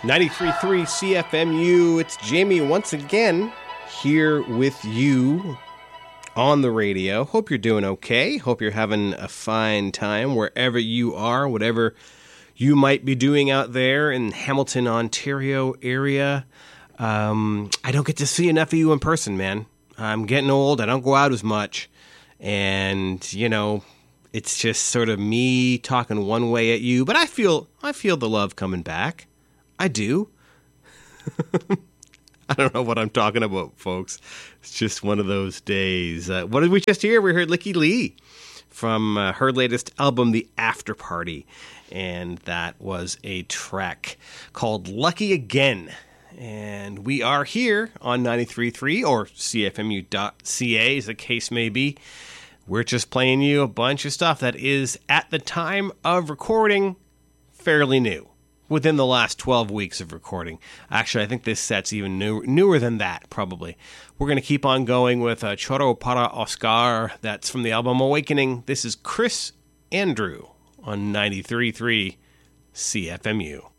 93.3 CFMU. It's Jamie once again here with you on the radio. Hope you're doing okay. Hope you're having a fine time wherever you are, whatever you might be doing out there in Hamilton, Ontario area. I don't get to see enough of you in person, man. I'm getting old. I don't go out as much. And, you know, it's just sort of me talking one way at you. But I feel the love coming back. I do. I don't know what I'm talking about, folks. It's just one of those days. What did we just hear? We heard Lykke Li from her latest album, The After Party. And that was a track called Lucky Again. And we are here on 93.3 or CFMU.ca, as the case may be. We're just playing you a bunch of stuff that is, at the time of recording, fairly new. Within the last 12 weeks of recording. Actually, I think this set's even newer than that, probably. We're going to keep on going with Choro para Oscar. That's from the album Awakening. This is Chris Andrew on 93.3 CFMU.